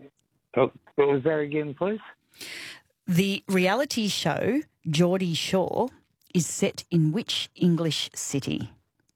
What was that again, please? The reality show Geordie Shore is set in which English city?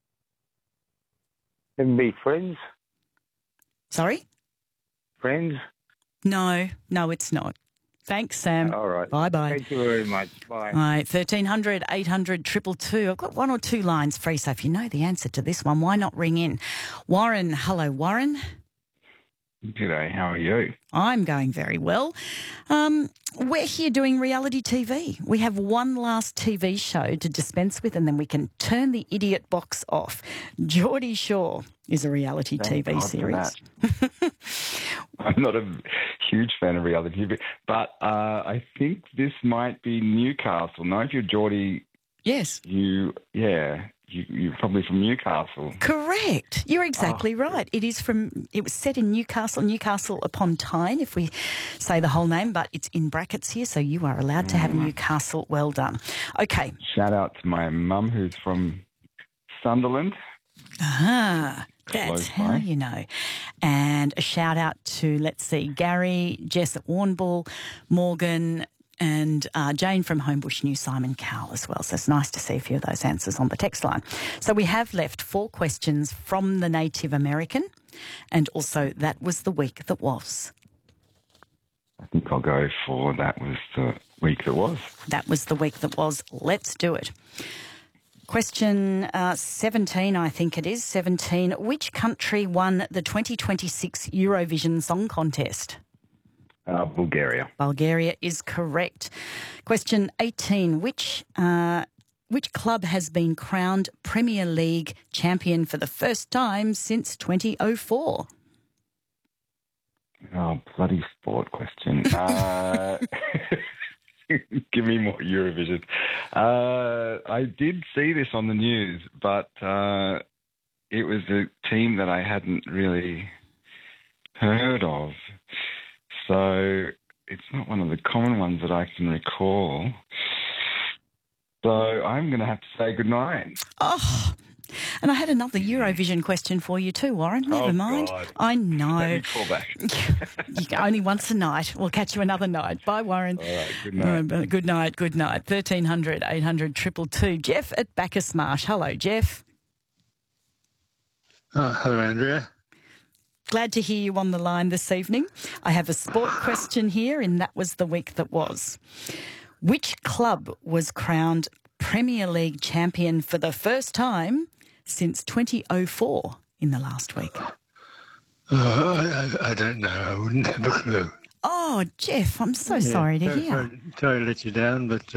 It'd be Friends. Sorry? Friends. No, it's not. Thanks, Sam. All right. Bye-bye. Thank you very much. Bye. All right, 1300 800 222. I've got one or two lines free, so if you know the answer to this one, why not ring in? Warren, hello, Warren. G'day, how are you? I'm going very well. We're here doing reality TV. We have one last TV show to dispense with and then we can turn the idiot box off. Geordie Shore is a reality Thank TV God for series. I'm not a huge fan of reality TV, but I think this might be Newcastle. No, if you're Geordie, Yes. you're probably from Newcastle. Correct. You're exactly right. It was set in Newcastle upon Tyne, if we say the whole name, but it's in brackets here, so you are allowed to have Newcastle. Well done. Okay. Shout out to my mum who's from Sunderland. Ah, that's Close how by. you know. And a shout out to, let's see, Gary, Jess at Warrnambool, Morgan, and Jane from Homebush knew Simon Cowell as well. So it's nice to see a few of those answers on the text line. So we have left 4 questions from the Native American, and also that was the week that was. I think I'll go for that was the week that was. That was the week that was. Let's do it. Question 17, I think it is. 17. Which country won the 2026 Eurovision Song Contest? Bulgaria. Bulgaria is correct. Question 18. Which club has been crowned Premier League champion for the first time since 2004? Oh, bloody sport question. Give me more Eurovision. I did see this on the news, but it was a team that I hadn't really heard of. So it's not one of the common ones that I can recall. So I'm going to have to say goodnight. Oh, and I had another Eurovision question for you too, Warren. Never mind. God. I know. Let me call back. You go only once a night. We'll catch you another night. Bye, Warren. All right, good night. Good night, good night. 1300 800 222. Jeff at Bacchus Marsh. Hello, Jeff. Hello, Andrea. Glad to hear you on the line this evening. I have a sport question here, and that was the week that was. Which club was crowned Premier League champion for the first time since 2004 in the last week? I don't know. I wouldn't have a clue. Oh, Jeff, I'm so sorry to hear. Sorry to let you down, but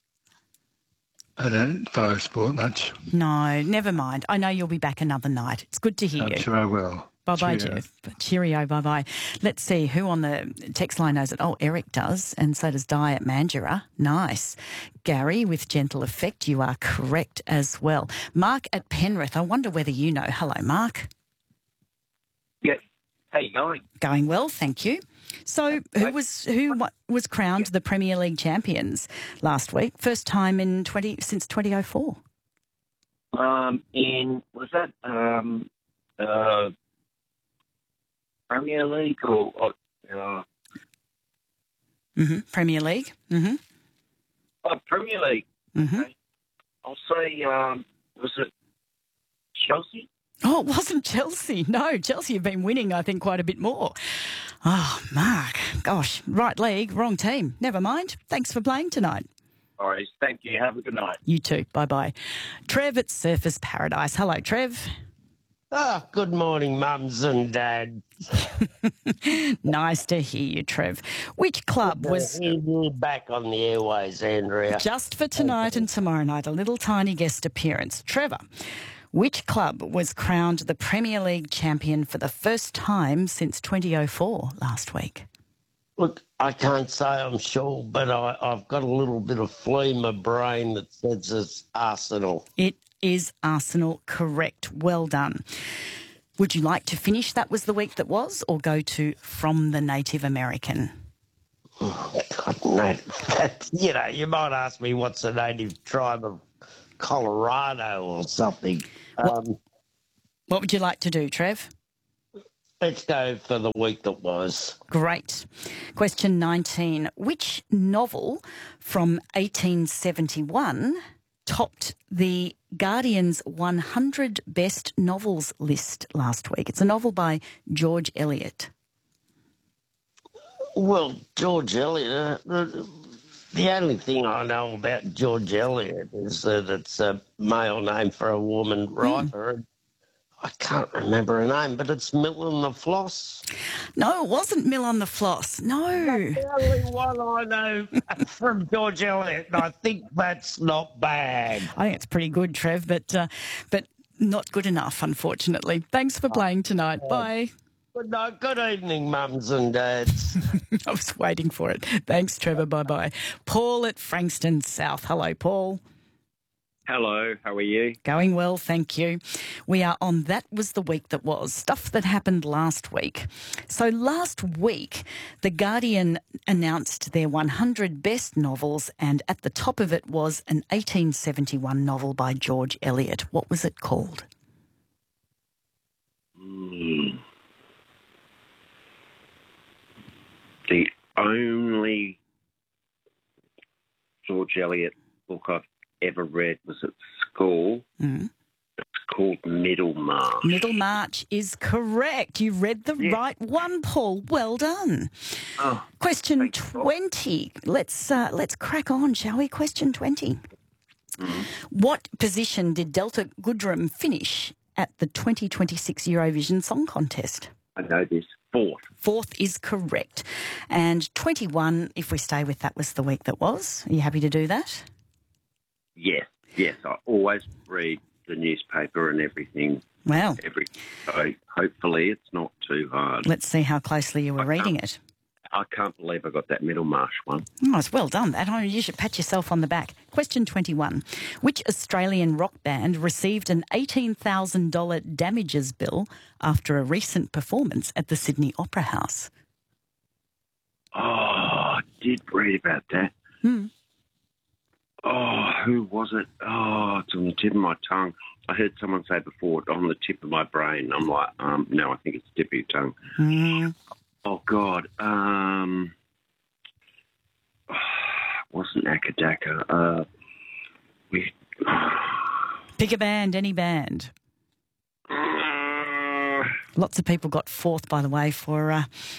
I don't follow sport much. No, never mind. I know you'll be back another night. It's good to hear I'm you. sure I will. Bye-bye, Cheerio. Jeff. Cheerio, bye-bye. Let's see who on the text line knows it. Oh, Eric does, and so does Di at Mandurah. Nice. Gary with Gentle Effect, you are correct as well. Mark at Penrith, I wonder whether you know. Hello, Mark. Yeah. How you going? Going well, thank you. So who was crowned the Premier League champions last week? First time since 2004. Was that Premier League or Premier League. Mm-hmm. Premier League? Mm-hmm. Okay. I'll say was it Chelsea? Oh, it wasn't Chelsea. No, Chelsea have been winning, I think, quite a bit more. Oh, Mark. Gosh, right league, wrong team. Never mind. Thanks for playing tonight. All right. Thank you. Have a good night. You too. Bye-bye. Trev at Surfers Paradise. Hello, Trev. Good morning, mums and dads. Nice to hear you, Trev. Which club was... You back on the airways, Andrea. Just for tonight and tomorrow night, a little tiny guest appearance. Trevor, which club was crowned the Premier League champion for the first time since 2004 last week? Look, I can't say I'm sure, but I've got a little bit of flea in my brain that says it's Arsenal. It is Arsenal, correct. Well done. Would you like to finish That Was the Week That Was, or go to From the Native American? Oh, God, no. You might ask me what's the native tribe of Colorado or something. What would you like to do, Trev? Let's go for the week that was. Great. Question 19. Which novel from 1871 topped the Guardian's 100 best novels list last week? It's a novel by George Eliot. Well, George Eliot, the only thing I know about George Eliot is that it's a male name for a woman writer. I can't remember her name, but it's Mill and the Floss. No, it wasn't Mill on the Floss. No. The only one I know from George Eliot, and I think that's not bad. I think it's pretty good, Trev, but not good enough, unfortunately. Thanks for playing tonight. Bye. Good evening, mums and dads. I was waiting for it. Thanks, Trevor. Bye-bye. Paul at Frankston South. Hello, Paul. Hello, how are you? Going well, thank you. We are on That Was the Week That Was, stuff that happened last week. So last week, The Guardian announced their 100 best novels, and at the top of it was an 1871 novel by George Eliot. What was it called? The only George Eliot book I've ever read was at school. It's called Middlemarch. Middlemarch is correct. You read the right one, Paul. Well done. Question 20. Let's crack on, shall we? Question 20. What position did Delta Goodrem finish at the 2026 Eurovision Song Contest? I know this. Fourth. Fourth is correct. And 21, if we stay with That Was the Week That Was. Are you happy to do that? Yes. I always read the newspaper and everything. Well, So hopefully it's not too hard. let's see how closely you were reading it. I can't believe I got that Middlemarch one. Oh, it's well done. That you should pat yourself on the back. Question 21. Which Australian rock band received an $18,000 damages bill after a recent performance at the Sydney Opera House? Oh, I did read about that. Oh, who was it? Oh, it's on the tip of my tongue. I heard someone say before, on the tip of my brain. I'm like, no, I think it's the tip of your tongue. Oh, God. Wasn't Akadaka. Pick a band, any band. Lots of people got fourth, by the way, for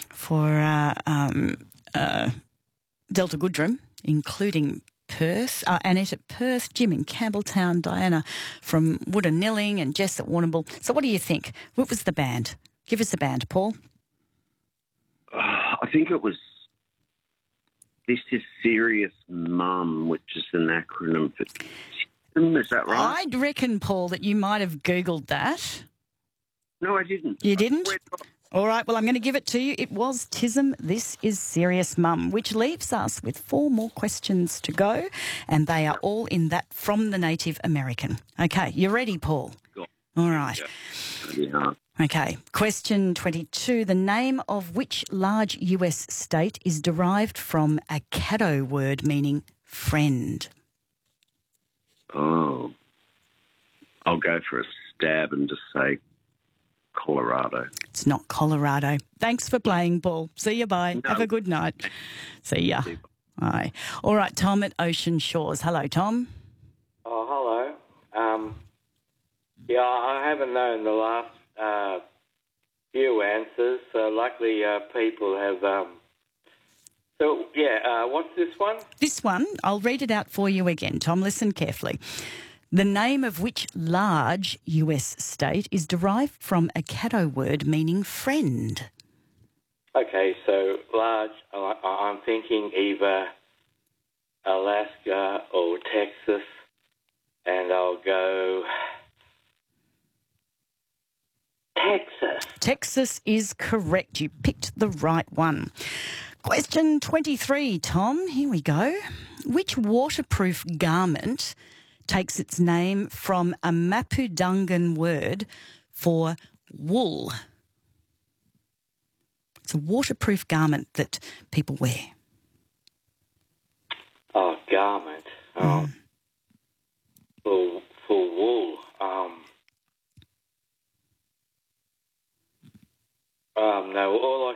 Delta Goodrem, including Perth, Annette at Perth, Jim in Campbelltown, Diana from Woodanilling and Jess at Warrnambool. So what do you think? What was the band? Give us the band, Paul. I think it was This Is Serious Mum, which is an acronym for TISM, is that right? I'd reckon, Paul, that you might have Googled that. No, I didn't. You didn't? All right, well, I'm going to give it to you. It was TISM, This Is Serious Mum, which leaves us with 4 more questions to go, and they are all in that From the Native American. Okay, you ready, Paul? All right. Yeah. Okay, question 22. The name of which large US state is derived from a Caddo word meaning friend? Oh. I'll go for a stab and just say Colorado. It's not Colorado. Thanks for playing, Paul. See you, bye. No. Have a good night. See ya. Bye. All right, Tom at Ocean Shores. Hello, Tom. Oh, hello. Yeah, I haven't known the last few answers, so luckily people have... what's this one? This one, I'll read it out for you again. Tom, listen carefully. The name of which large US state is derived from a Caddo word meaning friend? Okay, so large, I'm thinking either Alaska or Texas, and I'll go Texas. Texas is correct. You picked the right one. Question 23, Tom. Here we go. Which waterproof garment takes its name from a Mapudungun word for wool? It's a waterproof garment that people wear. Oh, garment. For wool. No, all I